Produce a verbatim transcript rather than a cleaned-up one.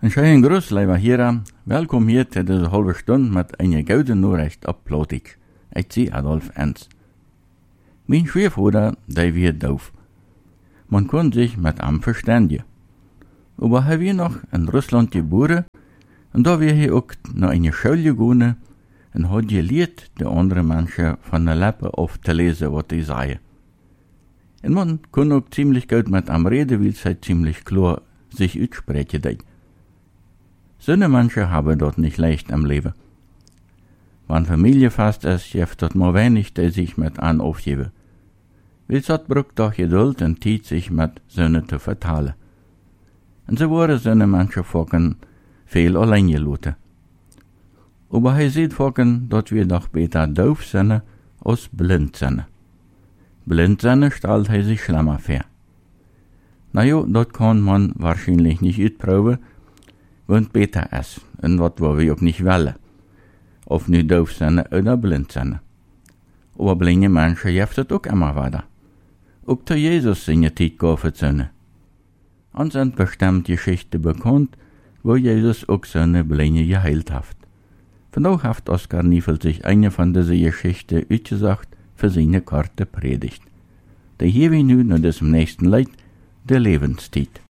Een schönen Gruß, lieber Hörer. Welkom hier zu dieser halben Stunde mit einer guten Nachricht auf Plattdeutsch. Ich zie Adolf Enz. Mijn Schwiegervater, der wird doof. Man kon sich mit ihm verständigen. Aber hij weer noch in Russland geboren und da weer hij ook naar een school gegaan en had geleerd de andere mensen van de lippen af te lezen wat hij zei. En man kon ook ziemlich goed mit ihm reden, weil hij ziemlich klar sich uitspreken deed. Zo'n mensen hebben dat niet leicht im Leben. Wann Familie fast ist, heeft dat maar weinig, die sich mit an aufgeben. Weil dat braucht doch Geduld und Zeit, sich mit zo'n te vertalen. Und so worden zo'n mensen vakken veel allein gelaten. Aber hij sieht vakken dat wir doch beter doof zijn als blind zijn. Blind zijn stellt hij sich schlimmer vor. Na jo, dat kann man wahrscheinlich nicht uitproben, want beter is, en wat we ook niet willen. Of nu doof zijn oder blind zijn. Aber blinde mensen heeft het ook immer weiter. Ook zu Jesus in je tijd gehoven zijn. Ons sind bestimmt Geschichten bekannt, wo Jesus ook seine Blinde geheilt heeft. Vandaag heeft Oskar Niefel sich eine von diese Geschichten uitgesagt für seine korte Predigt. Die hier wir nu naar diesem nächsten Lied, der Lebenstijd.